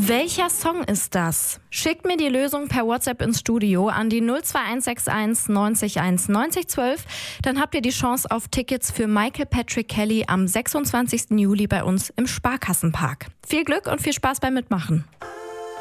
Welcher Song ist das? Schickt mir die Lösung per WhatsApp ins Studio an die 02161 90 1 90 12. Dann habt ihr die Chance auf Tickets für Michael Patrick Kelly am 26. Juli bei uns im Sparkassenpark. Viel Glück und viel Spaß beim Mitmachen.